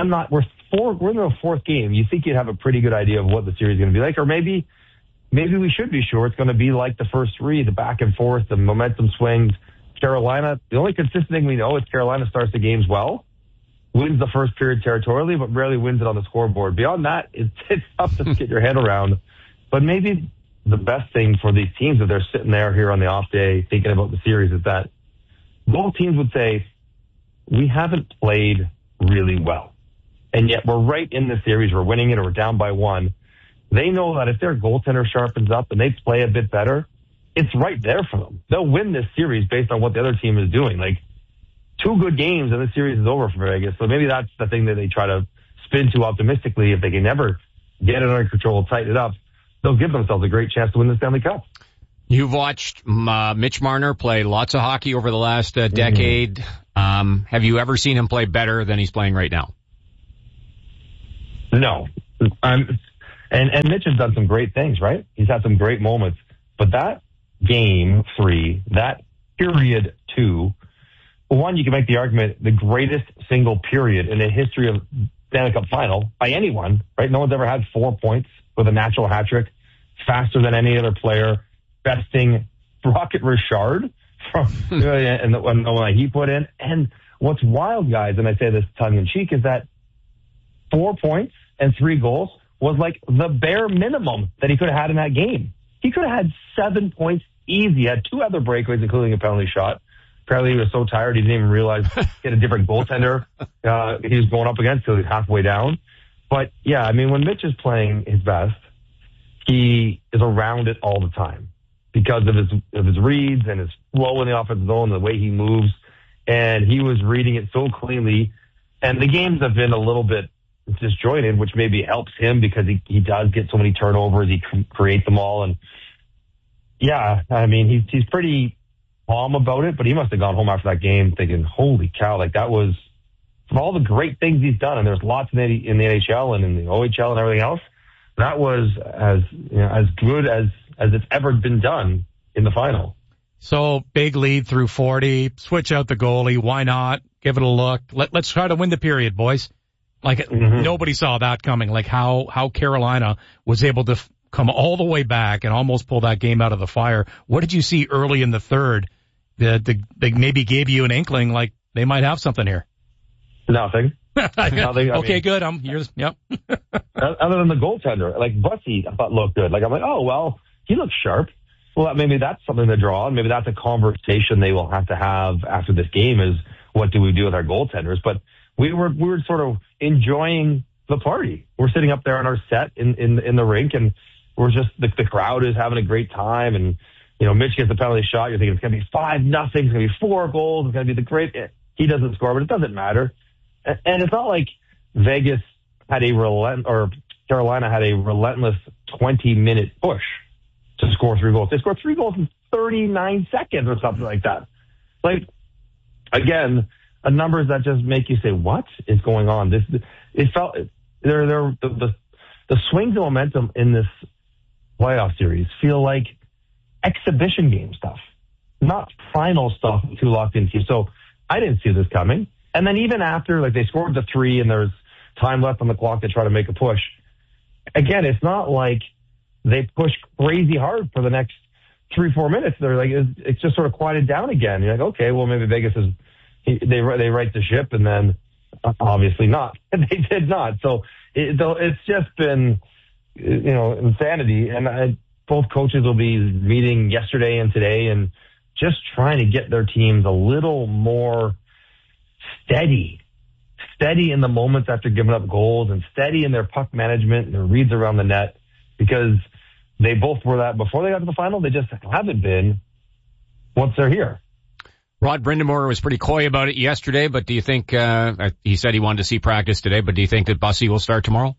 in the 4th game. You think you'd have a pretty good idea of what the series is going to be like, or maybe we should be sure it's going to be like the first 3, the back and forth, the momentum swings, Carolina, the only consistent thing we know is Carolina starts the games well, wins the first period territorially, but rarely wins it on the scoreboard. Beyond that, it's tough to get your head around. But maybe the best thing for these teams, if they're sitting there here on the off day thinking about the series, is that both teams would say, we haven't played really well. And yet we're right in the series. We're winning it or we're down by one. They know that if their goaltender sharpens up and they play a bit better, it's right there for them. They'll win this series based on what the other team is doing. Like, 2 good games and the series is over for Vegas. So maybe that's the thing that they try to spin too optimistically. If they can never get it under control, tighten it up, they'll give themselves a great chance to win the Stanley Cup. You've watched Mitch Marner play lots of hockey over the last decade. Have you ever seen him play better than he's playing right now? No. And Mitch has done some great things, right? He's had some great moments. But that game 3, that period 2, one, you can make the argument the greatest single period in the history of Stanley Cup final by anyone, right? No one's ever had 4 points with a natural hat trick, faster than any other player, besting Rocket Richard from and the one he put in. And what's wild, guys, and I say this tongue in cheek, is that 4 points and 3 goals was like the bare minimum that he could have had in that game. He could have had 7 points easy. He had 2 other breakaways, including a penalty shot. Apparently he was so tired he didn't even realize he had a different goaltender he was going up against till he was halfway down. But yeah, I mean, when Mitch is playing his best, he is around it all the time because of his reads and his flow in the offensive zone, the way he moves. And he was reading it so cleanly. And the games have been a little bit disjointed, which maybe helps him because he does get so many turnovers. He creates them all. And yeah, I mean, he's pretty calm about it, but he must have gone home after that game thinking, holy cow, like that was, from all the great things he's done, and there's lots in the NHL and in the OHL and everything else, that was as good as it's ever been done in the final. So big lead through 40, switch out the goalie, why not? Give it a look. Let's try to win the period, boys. Like nobody saw that coming, like how Carolina was able to come all the way back and almost pull that game out of the fire. What did you see early in the third that maybe gave you an inkling like they might have something here? Nothing. Okay, mean, good. Yep. Other than the goaltender, like Bussy, I thought looked good. Like I'm like, oh well, he looks sharp. Well, maybe that's something to draw on. Maybe that's a conversation they will have to have after this game. Is what do we do with our goaltenders? But we were sort of enjoying the party. We're sitting up there on our set in the rink, and we're just the crowd is having a great time. And you know, Mitch gets the penalty shot. You're thinking it's going to be 5-0. It's going to be 4 goals. It's going to be the great. He doesn't score, but it doesn't matter. And it's not like Vegas had Carolina had a relentless 20-minute push to score 3 goals. They scored 3 goals in 39 seconds or something like that. Like, again, numbers that just make you say, what is going on? The swings of momentum in this playoff series feel like exhibition game stuff, not final stuff too locked into. So I didn't see this coming. And then even after, like, they scored the 3 and there's time left on the clock to try to make a push. Again, it's not like they push crazy hard for the next 3-4 minutes. They're like, it's just sort of quieted down again. You're like, okay, well, maybe Vegas they right the ship, and then obviously not. They did not. So it's just been, insanity. And both coaches will be meeting yesterday and today and just trying to get their teams a little more steady in the moments after giving up goals, and steady in their puck management and their reads around the net, because they both were that before they got to the final. They just haven't been once they're here. Rod Brind'Amour was pretty coy about it yesterday, but do you think, he said he wanted to see practice today, but do you think that Bussy will start tomorrow?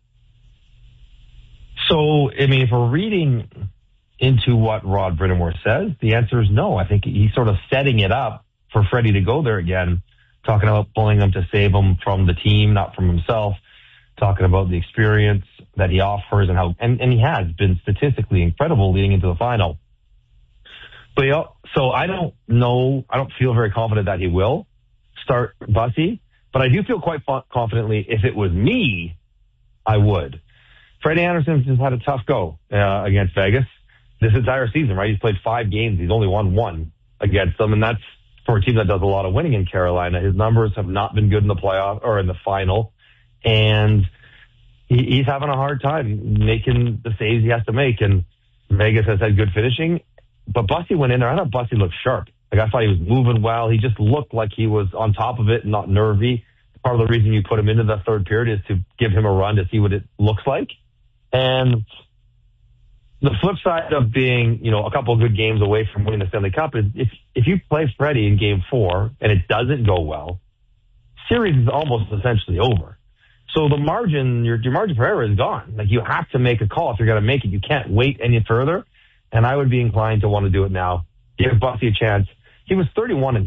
So, I mean, if we're reading into what Rod Brind'Amour says, the answer is no. I think he's sort of setting it up for Freddie to go there again, talking about pulling him to save him from the team, not from himself, talking about the experience that he offers and how, and he has been statistically incredible leading into the final. But so I don't know, I don't feel very confident that he will start Bussy, but I do feel quite confidently if it was me, I would. Freddie Anderson has had a tough go against Vegas this entire season, right? He's played 5 games. He's only won 1 against them, and that's for a team that does a lot of winning in Carolina. His numbers have not been good in the playoff or in the final, and he's having a hard time making the saves he has to make. And Vegas has had good finishing, but Bussy went in there. I thought Bussy looked sharp. Like, I thought he was moving well. He just looked like he was on top of it and not nervy. Part of the reason you put him into the third period is to give him a run to see what it looks like. And the flip side of being, a couple of good games away from winning the Stanley Cup is if you play Freddie in Game 4 and it doesn't go well, series is almost essentially over. So the margin, your margin for error is gone. Like, you have to make a call if you're going to make it. You can't wait any further. And I would be inclined to want to do it now. Give Bussy a chance. He was 31-6.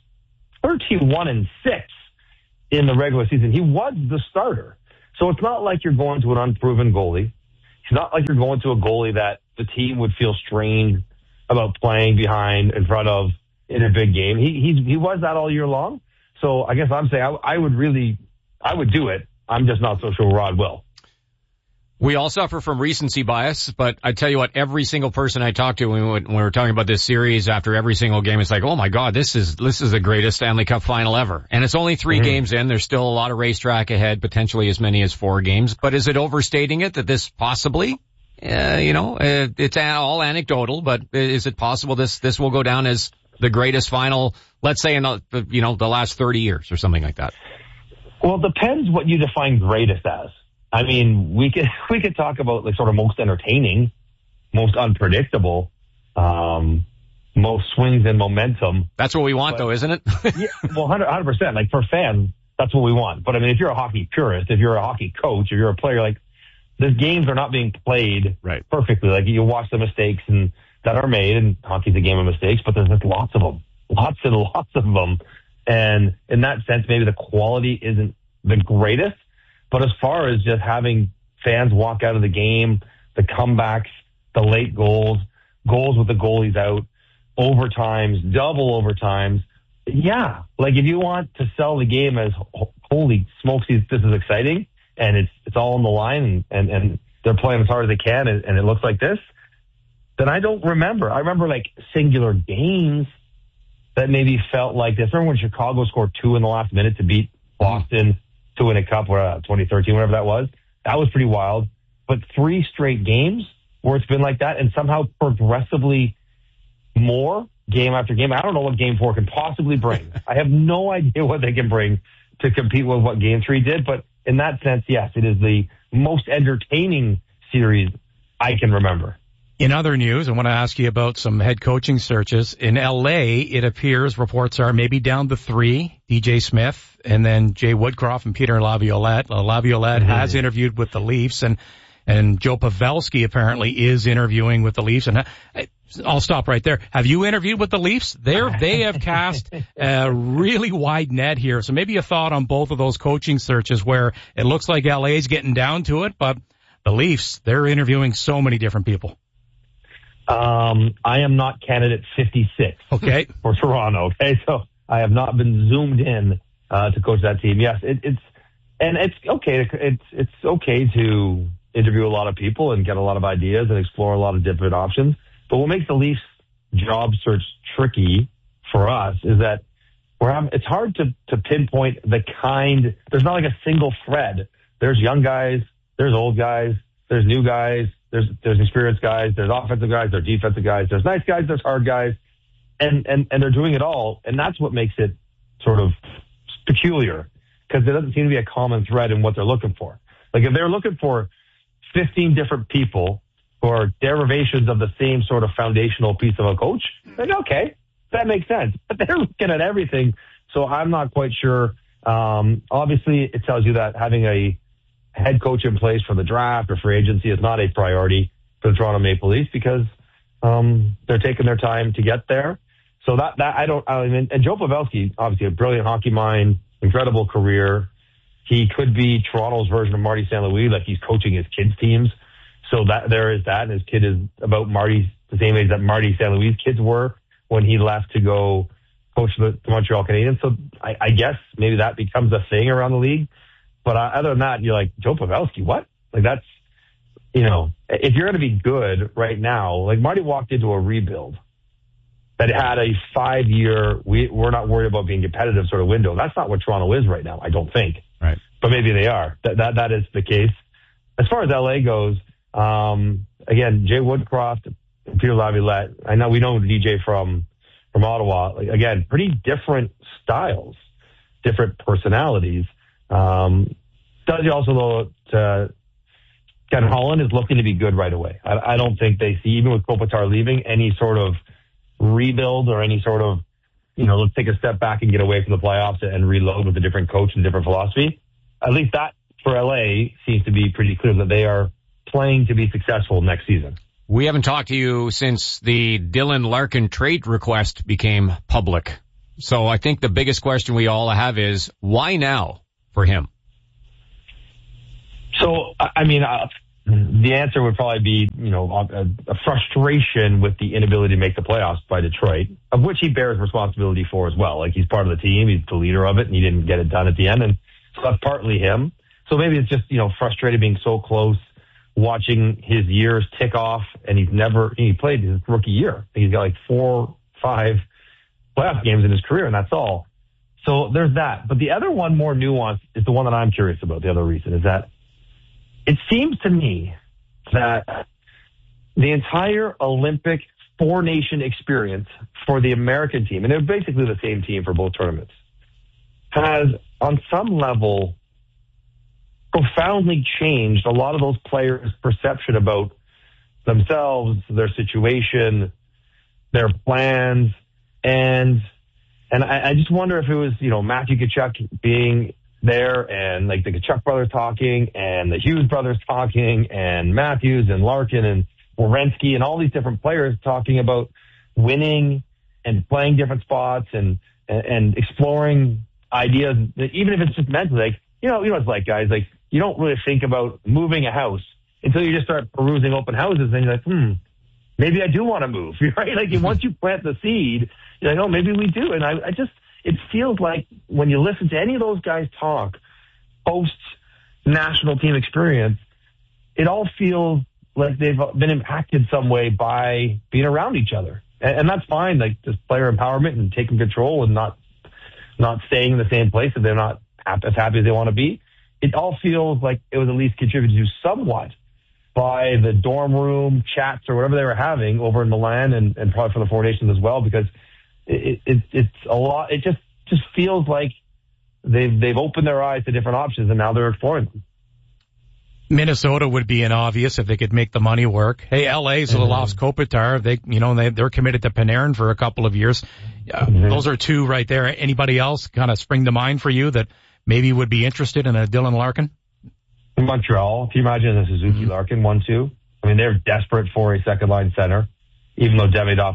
31-6 in the regular season. He was the starter. So it's not like you're going to an unproven goalie. It's not like you're going to a goalie that the team would feel strained about playing behind in front of in a big game. He was that all year long. So I guess I'm saying I would do it. I'm just not so sure Rod will. We all suffer from recency bias, but I tell you what, every single person I talk to when we were talking about this series after every single game, it's like, oh my God, this is the greatest Stanley Cup final ever. And it's only 3 games in. There's still a lot of racetrack ahead, potentially as many as 4 games. But is it overstating it that this possibly, it's all anecdotal, but is it possible this will go down as the greatest final, let's say in the last 30 years or something like that? Well, it depends what you define greatest as. I mean, we could talk about like sort of most entertaining, most unpredictable, most swings and momentum. That's what we want, though, isn't it? Yeah, well, 100%. Like, for fans, that's what we want. But I mean, if you're a hockey purist, if you're a hockey coach, if you're a player, like, the games are not being played perfectly. Like, you watch the mistakes that are made, and hockey's a game of mistakes, but there's just lots of them, lots and lots of them. And in that sense, maybe the quality isn't the greatest. But as far as just having fans walk out of the game, the comebacks, the late goals with the goalies out, overtimes, double overtimes, yeah. Like, if you want to sell the game as, holy smokes, this is exciting, and it's all on the line, and they're playing as hard as they can, and it looks like this, then I don't remember. I remember, like, singular games that maybe felt like this. Remember when Chicago scored 2 in the last minute to beat Boston to win a cup, 2013, whatever that was? That was pretty wild. But 3 straight games where it's been like that, and somehow progressively more game after game. I don't know what Game 4 can possibly bring. I have no idea what they can bring to compete with what Game 3 did. But in that sense, yes, it is the most entertaining series I can remember. In other news, I want to ask you about some head coaching searches. In L.A., it appears reports are maybe down to 3, DJ Smith, and then Jay Woodcroft and Peter Laviolette. Laviolette has interviewed with the Leafs, and Joe Pavelski apparently is interviewing with the Leafs. And I'll stop right there. Have you interviewed with the Leafs? They have cast a really wide net here. So maybe a thought on both of those coaching searches where it looks like L.A.'s getting down to it, but the Leafs, they're interviewing so many different people. I am not candidate 56 for Toronto. Okay. So I have not been zoomed in, to coach that team. Yes, it's okay. It's okay to interview a lot of people and get a lot of ideas and explore a lot of different options. But what makes the Leafs job search tricky for us is that it's hard to pinpoint the kind. There's not like a single thread. There's young guys, there's old guys, there's new guys, there's experienced guys, there's offensive guys, there's defensive guys, there's nice guys, there's hard guys, and they're doing it all. And that's what makes it sort of peculiar, because there doesn't seem to be a common thread in what they're looking for. Like, if they're looking for 15 different people who are derivations of the same sort of foundational piece of a coach, like, okay, that makes sense. But they're looking at everything, so I'm not quite sure. Obviously, it tells you that having a head coach in place for the draft or free agency is not a priority for the Toronto Maple Leafs, because they're taking their time to get there. So and Joe Pavelski, obviously a brilliant hockey mind, incredible career. He could be Toronto's version of Marty St. Louis, like he's coaching his kids' teams. So that there is that, and his kid is about the same age that Marty St. Louis' kids were when he left to go coach the Montreal Canadiens. So I guess maybe that becomes a thing around the league. But other than that, you're like, Joe Pavelski, what? Like, that's, if you're going to be good right now, like, Marty walked into a rebuild. that had a 5-year, we're not worried about being competitive sort of window. That's not what Toronto is right now, I don't think. Right. But maybe they are. That is the case. As far as LA goes, again, Jay Woodcroft, Peter Laviolette, we know DJ from Ottawa. Again, pretty different styles, different personalities. Does he also, though, Ken Holland is looking to be good right away. I don't think they see, even with Kopitar leaving, any sort of rebuild or any sort of, let's take a step back and get away from the playoffs and reload with a different coach and different philosophy. At least that for LA seems to be pretty clear that they are playing to be successful next season. We haven't talked to you since the Dylan Larkin trade request became public. So I think the biggest question we all have is, why now for him? So, the answer would probably be, a frustration with the inability to make the playoffs by Detroit, of which he bears responsibility for as well. Like, he's part of the team, he's the leader of it, and he didn't get it done at the end, and so that's partly him. So maybe it's just, frustrated being so close, watching his years tick off, and he played his rookie year. He's got 4-5 playoff games in his career, and that's all. So there's that. But the other one, more nuanced, is the one that I'm curious about. The other reason is that it seems to me that the entire Olympic four-nation experience for the American team, and they're basically the same team for both tournaments, has on some level profoundly changed a lot of those players' perception about themselves, their situation, their plans, and I just wonder if it was, Matthew Tkachuk being there and the Tkachuk brothers talking and the Hughes brothers talking and Matthews and Larkin and Werenski and all these different players talking about winning and playing different spots and exploring ideas, even if it's just mentally, what it's like, guys, you don't really think about moving a house until you just start perusing open houses and you're like, maybe I do want to move, right? Once you plant the seed, you're like, oh, maybe we do. And it feels like when you listen to any of those guys talk post-national team experience, it all feels like they've been impacted some way by being around each other. And that's fine, just player empowerment and taking control and not staying in the same place if they're not as happy as they want to be. It all feels like it was at least contributed to somewhat by the dorm room chats or whatever they were having over in Milan and probably for the Four Nations as well, because it's a lot. It just feels like they've opened their eyes to different options and now they're exploring them. Minnesota would be an obvious if they could make the money work. Hey, LA's lost Kopitar. They're committed to Panarin for a couple of years. Those are two right there. Anybody else kind of spring to mind for you that maybe would be interested in a Dylan Larkin? Montreal. Can you imagine a Suzuki Larkin 1-2? They're desperate for a second line center, even though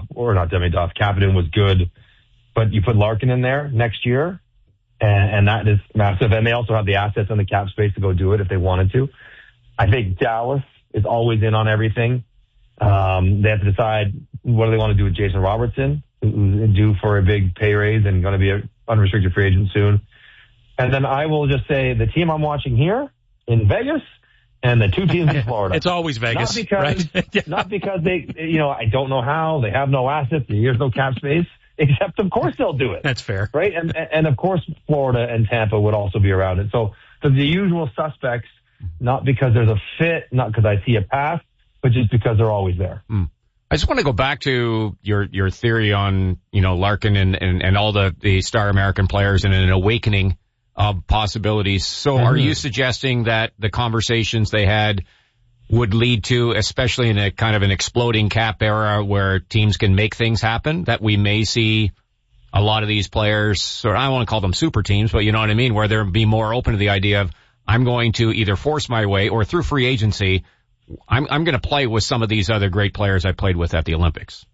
Kapanen was good, but you put Larkin in there next year, and that is massive. And they also have the assets and the cap space to go do it if they wanted to. I think Dallas is always in on everything. They have to decide what do they want to do with Jason Robertson, who's due for a big pay raise and going to be an unrestricted free agent soon. And then I will just say the team I'm watching here in Vegas and the two teams in Florida. It's always Vegas, not because they, I don't know how. They have no assets. There's no cap space, except of course they'll do it. That's fair. Right? And of course Florida and Tampa would also be around it. So the usual suspects, not because there's a fit, not because I see a path, but just because they're always there. I just want to go back to your theory on, Larkin and all the star American players and an awakening of possibilities. So are you suggesting that the conversations they had would lead to, especially in a kind of an exploding cap era where teams can make things happen, that we may see a lot of these players, or I don't want to call them super teams, but you know what I mean, where they'll be more open to the idea of, I'm going to either force my way or through free agency, I'm going to play with some of these other great players I played with at the Olympics?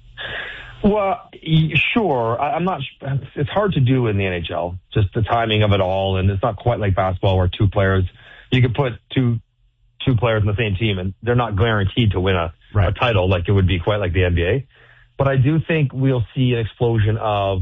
Well, sure. I'm not. It's hard to do in the NHL, just the timing of it all, and it's not quite like basketball where two players. You could put two players in the same team, and they're not guaranteed to win a title like it would be quite like the NBA. But I do think we'll see an explosion of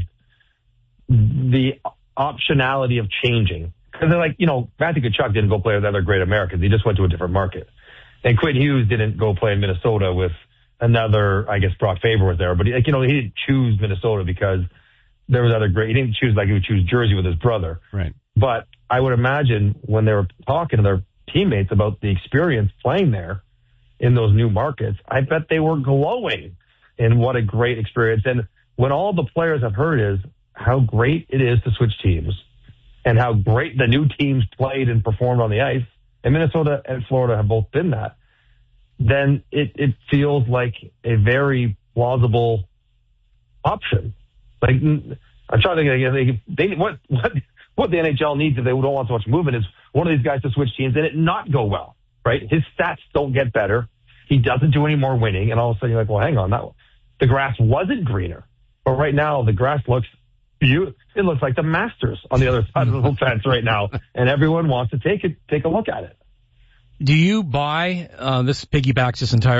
the optionality of changing. Because they're like, Matthew Tkachuk didn't go play with other great Americans. He just went to a different market. And Quinn Hughes didn't go play in Minnesota with another, I guess Brock Faber was there, but he didn't choose Minnesota because there was other great, he didn't choose like he would choose Jersey with his brother. Right. But I would imagine when they were talking to their teammates about the experience playing there in those new markets, I bet they were glowing in what a great experience. And when all the players have heard is how great it is to switch teams and how great the new teams played and performed on the ice, and Minnesota and Florida have both been that, then it feels like a very plausible option. Like, I'm trying to think, what the NHL needs if they don't want so much movement is one of these guys to switch teams and it not go well, right? His stats don't get better. He doesn't do any more winning. And all of a sudden you're like, well, hang on, the grass wasn't greener. But right now the grass looks beautiful. It looks like the Masters on the other side of the fence right now. And everyone wants to take a look at it. Do you buy, this piggybacks this entire